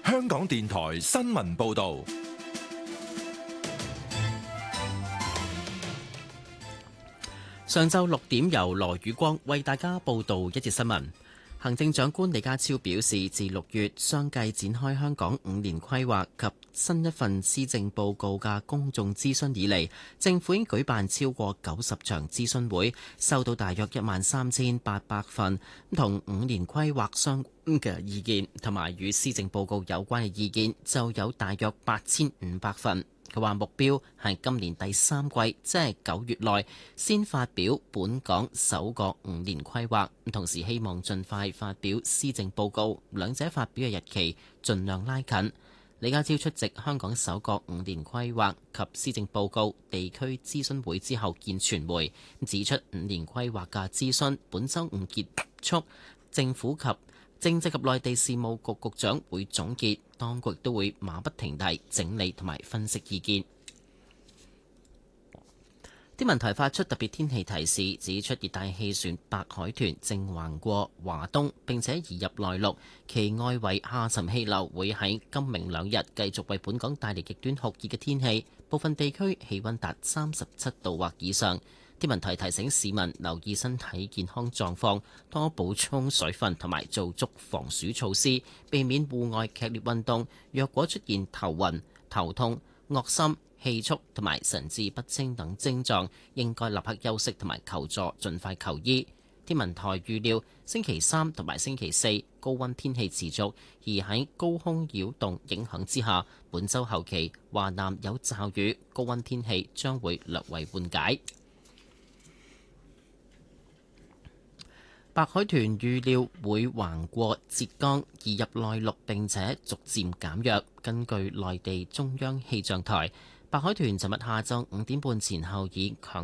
香港電台新聞報道。 上晝6點，由羅宇光為大家報道一節新聞。行政長官李家超表示，自6月相繼展開香港5年規劃及新一份施政報告嘅公眾諮詢以嚟，政府已經舉辦超過90場諮詢會，收到大約13800份同5年規劃相關嘅意見，同埋與施政報告有關嘅意見就有大約8500份。佢話目標係今年第3季，即係9月內先發表本港首個5年規劃，同時希望盡快發表施政報告，兩者發表嘅日期盡量拉近。李家超出席香港首個5年規劃及施政報告地區諮詢會之後見傳媒，指出5年規劃嘅諮詢本週五結束，政府及政制及內地事務局局長會總結，當局都會馬不停蹄整理同埋分析意見。天文台發出特別天氣提示，指出熱帶氣旋白海豚正橫過華東並且移入內陸，其外圍下沉氣流會喺今明兩日繼續為本港帶嚟極端酷熱嘅天氣，部分地區氣溫達37度或以上。天文台提醒市民留意身體健康狀況，多補充水分同埋做足防暑措施，避免戶外劇烈運動。若果出現頭暈、頭痛、噁心、氣促同埋神志不清等症狀，應該立刻休息同埋求助，盡快求醫。天文台預料星期3同埋星期4高溫天氣持續，而喺高空擾動影響之下，本週後期華南有驟雨，高溫天氣將會略為緩解。白海豚預料會橫過浙江，移入內陸並且逐漸減弱。根據內地中央氣象台，白海豚尋日下晝5點半前後以強